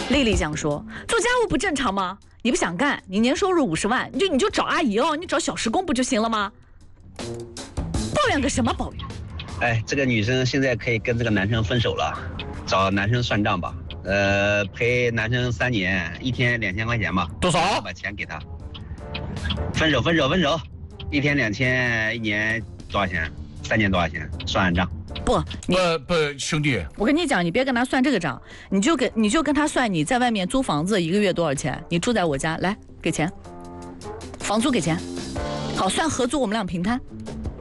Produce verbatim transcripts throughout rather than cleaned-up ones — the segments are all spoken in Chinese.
丽丽讲说，做家务不正常吗？你不想干，你年收入五十万，你就你就找阿姨哦，你找小时工不就行了吗？抱怨个什么抱怨？ 哎，这个女生现在可以跟这个男生分手了，找男生算账吧。呃，陪男生三年，一天两千块钱吧。 多少？ 把钱给他。分手，分手，分手。一天两千，一年多少钱？三年多少钱？算完账。 不， 不不，兄弟， 我跟你讲，你别跟他算这个账，你就跟你就跟他算你在外面租房子一个月多少钱，你住在我家，来给钱，房租给钱，好，算合租，我们俩平摊。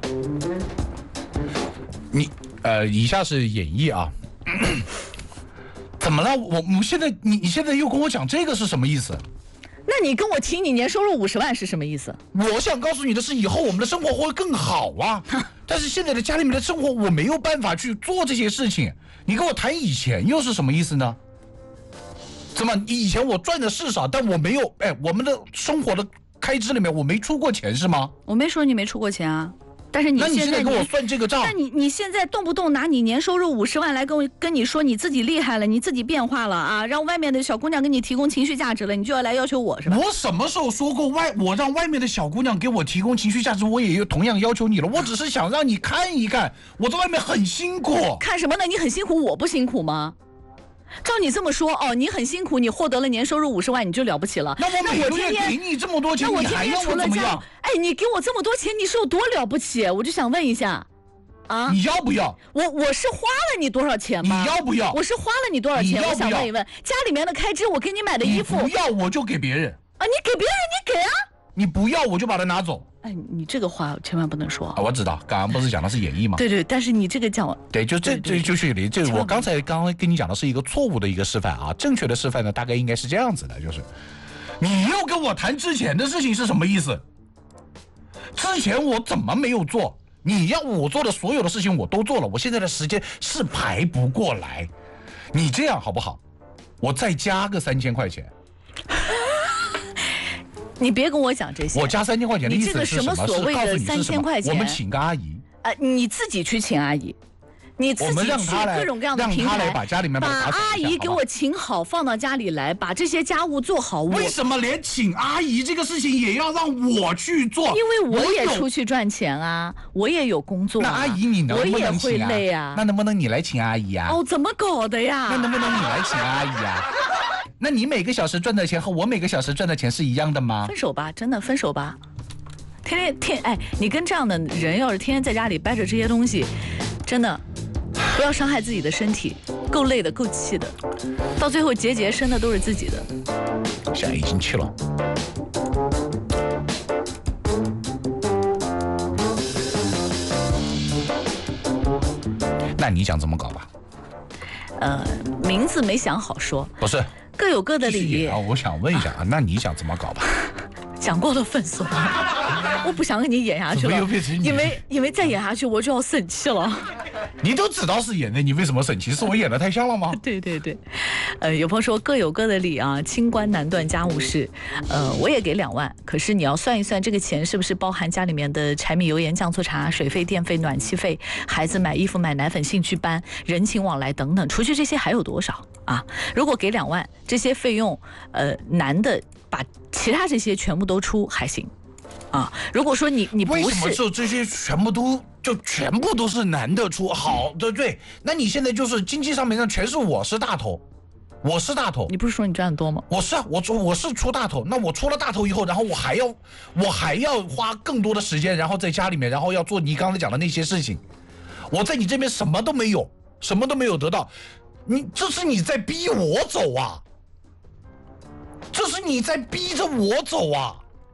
你呃，以下是演绎啊。怎么了？我我现在你你现在又跟我讲这个是什么意思？ 那你跟我提你年收入五十万是什么意思？ 我想告诉你的是，以后我们的生活会更好啊。但是现在的家里面的生活，我没有办法去做这些事情。你跟我谈以前又是什么意思呢？怎么以前我赚的是少，但我没有哎，我们的生活的开支里面我没出过钱是吗？ 我没说你没出过钱啊。但是你现在， 那你现在跟我算这个账， 那你你现在动不动拿你年收入五十万来跟我跟你说你自己厉害了，你自己变化了啊，让外面的小姑娘给你提供情绪价值了，你就要来要求我是吧？ 我什么时候说过外我让外面的小姑娘给我提供情绪价值，我也有同样要求你了。我只是想让你看一看，我在外面很辛苦。 看什么呢？你很辛苦，我不辛苦吗？照你这么说，哦，你很辛苦，你获得了年收入五十万，你就了不起了。 那我每个月给你这么多钱，你还要我怎么样？ 哎，你给我这么多钱，你是有多了不起？我就想问一下，啊， 你要不要？ 我我是花了你多少钱吗？ 你要不要？ 我是花了你多少钱？ 要要我想问一问，家里面的开支，我给你买的衣服， 你不要我就给别人啊，你给别人你给啊， 你不要我就把它拿走。 哎，你这个话千万不能说啊！我知道，刚刚不是讲的是演绎吗？ 对对，但是你这个讲， 对，就这这就是你这我刚才刚刚跟你讲的是一个错误的一个示范啊，正确的示范呢，大概应该是这样子的，就是你又跟我谈之前的事情是什么意思？之前我怎么没有做？你要我做的所有的事情我都做了，我现在的时间是排不过来。你这样好不好？我再加个三千块钱。 你别跟我讲这些。 我加三千块钱的意思是什么？ 你这个什么所谓的三千块钱？ 我们请个阿姨。 呃，你自己去请阿姨，你自己去各种各样的平台， 让他来把家里面把阿姨给我请好，放到家里来，把这些家务做好。 为什么连请阿姨这个事情也要让我去做？ 因为我也出去赚钱啊，我也有工作、啊。 那阿姨你能不能请啊？ 我也会累啊。 那能不能你来请阿姨啊？ 哦，怎么搞的呀？ 那能不能你来请阿姨啊？那你每个小时赚的钱和我每个小时赚的钱是一样的吗？ 分手吧，真的分手吧。天天天哎，你跟这样的人要是天天在家里掰着这些东西，真的不要伤害自己的身体，够累的，够气的，到最后结节生的都是自己的。 现在已经去了。那你想怎么搞吧？ 呃，名字没想好说， 不是各有各的理。 啊，我想问一下啊，那你想怎么搞吧？ 讲过了分手，我不想跟你演下去了，因为因为再演下去我就要生气了。 你都知道是演的，你为什么生气？是我演的太像了吗？ 对对对，呃，有朋友说各有各的理啊，清官难断家务事。呃，我也给两万，可是你要算一算这个钱是不是包含家里面的柴米油盐酱醋茶、水费、电费、暖气费、孩子买衣服、买奶粉、兴趣班、人情往来等等，除去这些还有多少啊？如果给两万，这些费用，呃，男的把其他这些全部都出还行。啊，如果说你你不是为什么就这些全部都就全部都是男的出？好的，对，那你现在就是经济上面上全是我是大头，我是大头。 你不是说你赚的多吗？ 我是啊，我出我是出大头，那我出了大头以后，然后我还要我还要花更多的时间，然后在家里面，然后要做你刚才讲的那些事情。我在你这边什么都没有，什么都没有得到，你这是你在逼我走啊！这是你在逼着我走啊！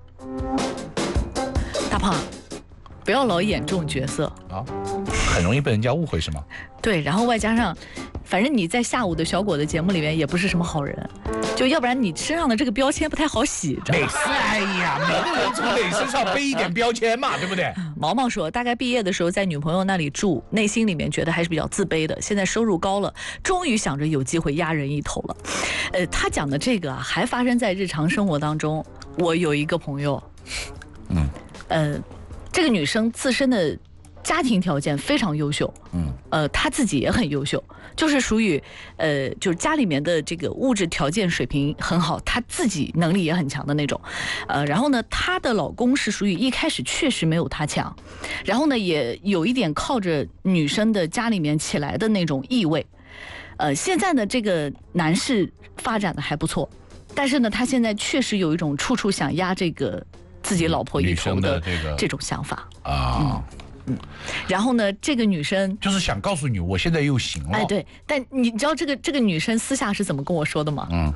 大胖，不要老演这种角色啊，很容易被人家误会是吗？ 对，然后外加上，反正你在下午的小果的节目里面也不是什么好人，就要不然你身上的这个标签不太好洗。 每次哎呀，每个人从你身上背一点标签嘛，对不对？ 毛毛说，大概毕业的时候在女朋友那里住，内心里面觉得还是比较自卑的。现在收入高了，终于想着有机会压人一头了。呃，他讲的这个啊，还发生在日常生活当中。我有一个朋友， 嗯。 呃，这个女生自身的家庭条件非常优秀， 嗯， 呃，他自己也很优秀，就是属于呃，就是家里面的这个物质条件水平很好，他自己能力也很强的那种，呃，然后呢，她的老公是属于一开始确实没有她强，然后呢，也有一点靠着女生的家里面起来的那种意味，呃，现在呢，这个男士发展的还不错，但是呢，他现在确实有一种处处想压这个自己老婆一头的这个这种想法啊。嗯嗯，然后呢，这个女生就是想告诉你，我现在又行了。 哎，对，但你知道这个这个女生私下是怎么跟我说的吗？ 嗯，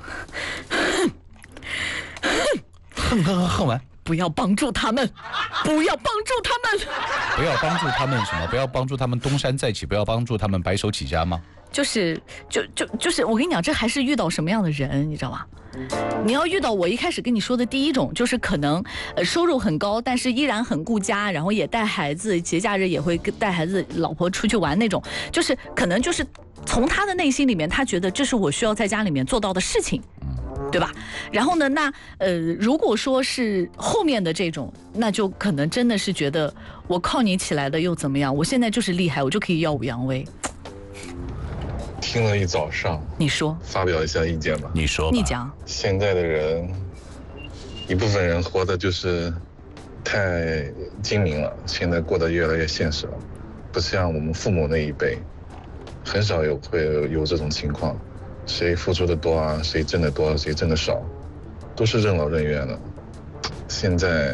恨恨恨恨完， 不要帮助他们，不要帮助他们， 不要帮助他们什么？不要帮助他们东山再起，不要帮助他们白手起家吗？ 就是就就就是我跟你讲，这还是遇到什么样的人，你知道吗？你要遇到我一开始跟你说的第一种，就是可能呃收入很高，但是依然很顾家，然后也带孩子，节假日也会带孩子、老婆出去玩那种，就是可能就是从他的内心里面，他觉得这是我需要在家里面做到的事情，对吧？然后呢，那呃如果说是后面的这种，那就可能真的是觉得我靠你起来的又怎么样？我现在就是厉害，我就可以耀武扬威。 听了一早上， 你说， 发表一下意见吧。 你说吧， 你讲。 现在的人，一部分人活的就是太精明了，现在过得越来越现实了，不像我们父母那一辈，很少有会有这种情况，谁付出的多啊，谁挣的多，谁挣的少，都是任劳任怨的。现在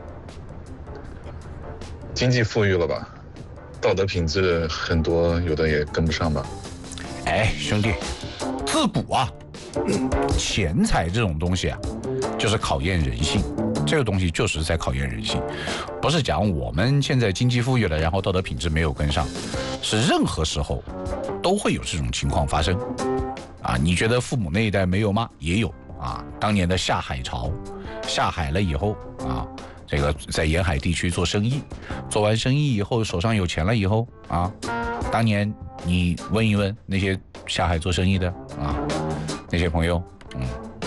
经济富裕了吧，道德品质很多有的也跟不上吧。 哎，兄弟，自古啊，钱财这种东西啊，就是考验人性。这个东西就是在考验人性，不是讲我们现在经济富裕了，然后道德品质没有跟上，是任何时候都会有这种情况发生。啊，你觉得父母那一代没有吗？也有啊。当年的下海潮，下海了以后啊，这个在沿海地区做生意，做完生意以后手上有钱了以后啊，当年。你问一问那些下海做生意的啊，那些朋友，嗯，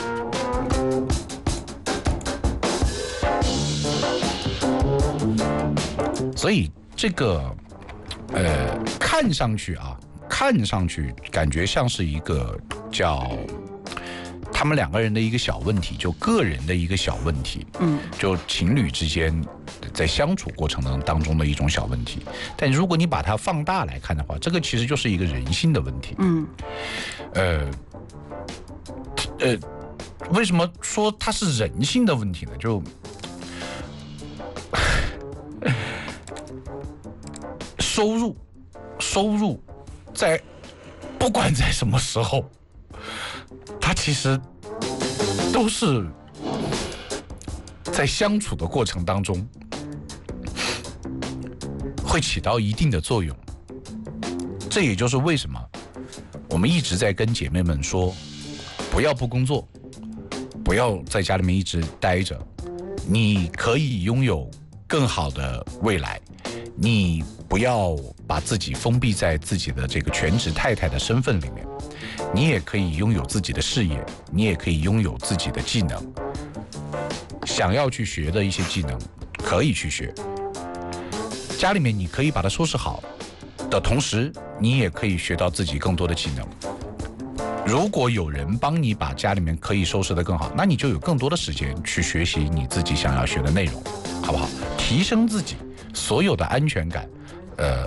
所以这个呃，看上去啊，看上去感觉像是一个叫他们两个人的一个小问题，就个人的一个小问题， 嗯，就情侣之间在相处过程当中的一种小问题。但如果你把它放大来看的话，这个其实就是一个人性的问题。 嗯， 呃，呃，为什么说它是人性的问题呢？就收入，收入，在不管在什么时候，它其实都是在相处的过程当中会起到一定的作用。这也就是为什么我们一直在跟姐妹们说，不要不工作，不要在家里面一直待着，你可以拥有更好的未来，你不要把自己封闭在自己的这个全职太太的身份里面，你也可以拥有自己的事业，你也可以拥有自己的技能，想要去学的一些技能可以去学，家里面你可以把它收拾好的同时，你也可以学到自己更多的技能。如果有人帮你把家里面可以收拾得更好，那你就有更多的时间去学习你自己想要学的内容，好不好？提升自己所有的安全感，呃